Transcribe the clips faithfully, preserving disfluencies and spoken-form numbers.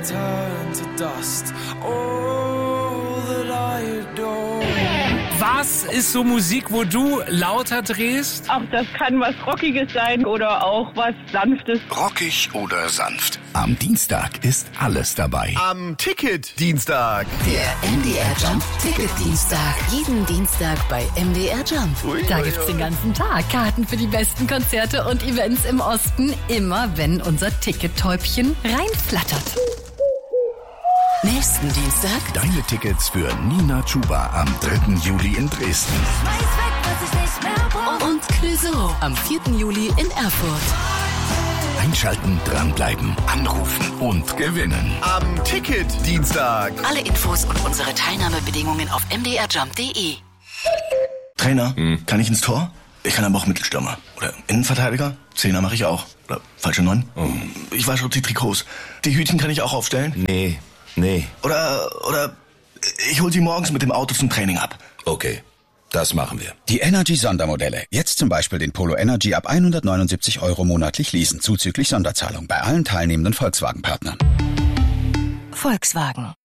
turn to dust. All that I adore. Was ist so Musik, wo du lauter drehst? Auch das kann was Rockiges sein oder auch was Sanftes. Rockig oder sanft. Am Dienstag ist alles dabei. Am Ticket-Dienstag. Der M D R Jump Ticket-Dienstag. Jeden Dienstag bei M D R Jump. Ui, da ui, gibt's ui. den ganzen Tag Karten für die besten Konzerte und Events im Osten. Immer wenn unser Tickettäubchen reinflattert. Nächsten Dienstag Deine Tickets für Nina Chuba am dritten Juli in Dresden. und Clouseau am vierten Juli in Erfurt. Einschalten, dranbleiben, anrufen und gewinnen. Am Ticket-Dienstag. Alle Infos und unsere Teilnahmebedingungen auf m d r jump punkt d e. Trainer, kann ich ins Tor? Ich kann aber auch Mittelstürmer. Oder Innenverteidiger? Zehner mache ich auch. Oder falsche Neun? Ich wasche auch die Trikots. Die Hütchen kann ich auch aufstellen? Nee, nee. Oder, oder ich hol sie morgens mit dem Auto zum Training ab. Okay, das machen wir. Die Energy-Sondermodelle. Jetzt zum Beispiel den Polo Energy ab hundertneunundsiebzig Euro monatlich leasen, zuzüglich Sonderzahlung bei allen teilnehmenden Volkswagen-Partnern. Volkswagen.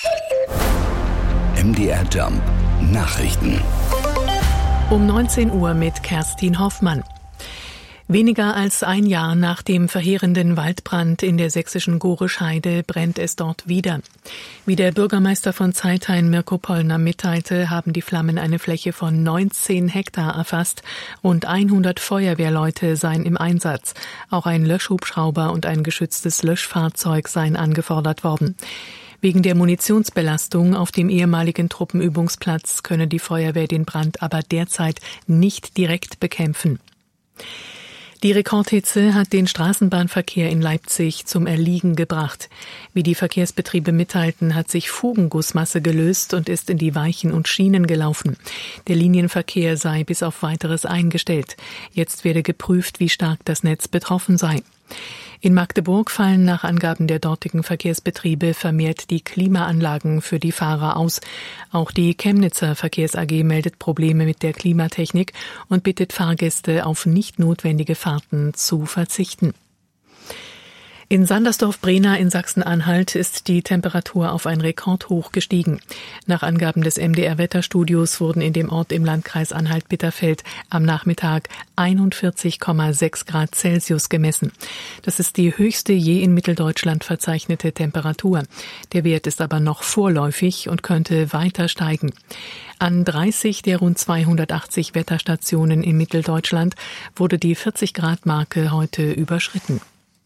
M D R Jump Nachrichten. Um neunzehn Uhr mit Kerstin Hoffmann. Weniger als ein Jahr nach dem verheerenden Waldbrand in der sächsischen Gorischheide brennt es dort wieder. Wie der Bürgermeister von Zeithain, Mirko Pollner, mitteilte, haben die Flammen eine Fläche von neunzehn Hektar erfasst. Rund hundert Feuerwehrleute seien im Einsatz. Auch ein Löschhubschrauber und ein geschütztes Löschfahrzeug seien angefordert worden. Wegen der Munitionsbelastung auf dem ehemaligen Truppenübungsplatz könne die Feuerwehr den Brand aber derzeit nicht direkt bekämpfen. Die Rekordhitze hat den Straßenbahnverkehr in Leipzig zum Erliegen gebracht. Wie die Verkehrsbetriebe mitteilten, hat sich Fugengussmasse gelöst und ist in die Weichen und Schienen gelaufen. Der Linienverkehr sei bis auf Weiteres eingestellt. Jetzt werde geprüft, wie stark das Netz betroffen sei. In Magdeburg fallen nach Angaben der dortigen Verkehrsbetriebe vermehrt die Klimaanlagen für die Fahrer aus. Auch die Chemnitzer Verkehrs A G meldet Probleme mit der Klimatechnik und bittet Fahrgäste, auf nicht notwendige Fahrten zu verzichten. In Sandersdorf-Brena in Sachsen-Anhalt ist die Temperatur auf ein Rekordhoch gestiegen. Nach Angaben des M D R-Wetterstudios wurden in dem Ort im Landkreis Anhalt-Bitterfeld am Nachmittag einundvierzig Komma sechs Grad Celsius gemessen. Das ist die höchste je in Mitteldeutschland verzeichnete Temperatur. Der Wert ist aber noch vorläufig und könnte weiter steigen. An dreißig der rund zweihundertachtzig Wetterstationen in Mitteldeutschland wurde die vierzig Grad Marke heute überschritten.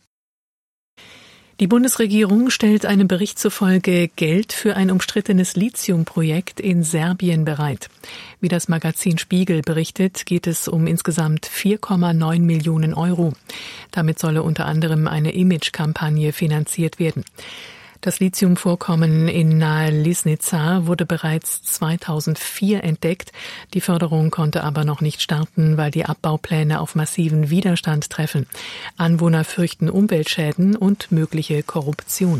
Die Bundesregierung stellt einem Bericht zufolge Geld für ein umstrittenes Lithiumprojekt in Serbien bereit. Wie das Magazin Spiegel berichtet, geht es um insgesamt vier Komma neun Millionen Euro. Damit solle unter anderem eine Imagekampagne finanziert werden. Das Lithiumvorkommen in nahe Lisnica wurde bereits zweitausendvier entdeckt. Die Förderung konnte aber noch nicht starten, weil die Abbaupläne auf massiven Widerstand treffen. Anwohner fürchten Umweltschäden und mögliche Korruption.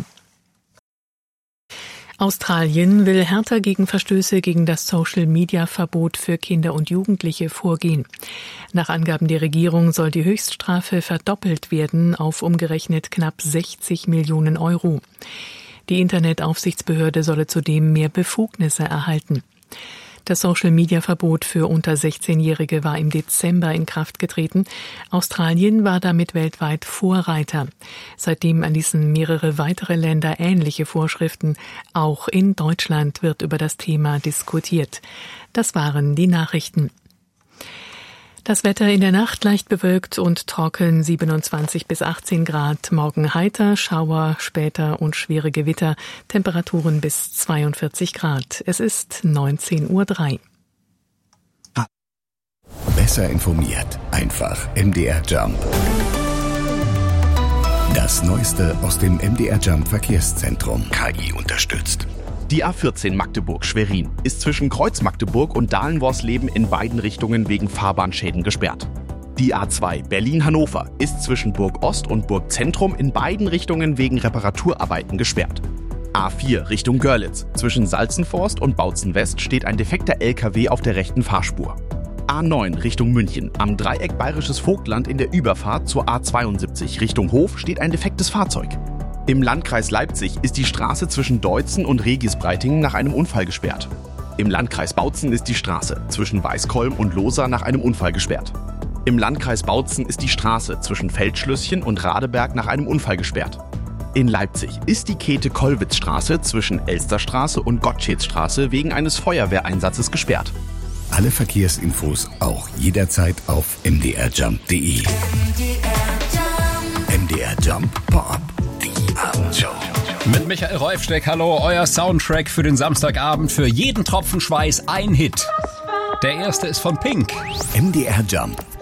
Australien will härter gegen Verstöße gegen das Social-Media-Verbot für Kinder und Jugendliche vorgehen. Nach Angaben der Regierung soll die Höchststrafe verdoppelt werden auf umgerechnet knapp sechzig Millionen Euro. Die Internetaufsichtsbehörde solle zudem mehr Befugnisse erhalten. Das Social-Media-Verbot für unter sechzehnjährige war im Dezember in Kraft getreten. Australien war damit weltweit Vorreiter. Seitdem erließen mehrere weitere Länder ähnliche Vorschriften. Auch in Deutschland wird über das Thema diskutiert. Das waren die Nachrichten. Das Wetter in der Nacht leicht bewölkt und trocken, siebenundzwanzig bis achtzehn Grad. Morgen heiter, Schauer, später und schwere Gewitter. Temperaturen bis zweiundvierzig Grad. Es ist neunzehn Uhr drei. Besser informiert. Einfach M D R Jump. Das Neueste aus dem M D R Jump Verkehrszentrum. K I unterstützt. Die A vierzehn Magdeburg-Schwerin ist zwischen Kreuz Magdeburg und Dahlenworsleben in beiden Richtungen wegen Fahrbahnschäden gesperrt. Die A zwei Berlin-Hannover ist zwischen Burg Ost und Burg Zentrum in beiden Richtungen wegen Reparaturarbeiten gesperrt. A vier Richtung Görlitz. Zwischen Salzenforst und Bautzen West steht ein defekter L K W auf der rechten Fahrspur. A neun Richtung München. Am Dreieck Bayerisches Vogtland in der Überfahrt zur A zweiundsiebzig Richtung Hof steht ein defektes Fahrzeug. Im Landkreis Leipzig ist die Straße zwischen Deutzen und Regisbreitingen nach einem Unfall gesperrt. Im Landkreis Bautzen ist die Straße zwischen Weißkolm und Lohsa nach einem Unfall gesperrt. Im Landkreis Bautzen ist die Straße zwischen Feldschlösschen und Radeberg nach einem Unfall gesperrt. In Leipzig ist die Käthe-Kollwitz-Straße zwischen Elsterstraße und Gottschedstraße wegen eines Feuerwehreinsatzes gesperrt. Alle Verkehrsinfos auch jederzeit auf m d r jump punkt d e. M D R Jump Pop, die Abendshow. Mit Michael Rolfsteck, hallo, euer Soundtrack für den Samstagabend. Für jeden Tropfen Schweiß ein Hit. Der erste ist von Pink. M D R Jump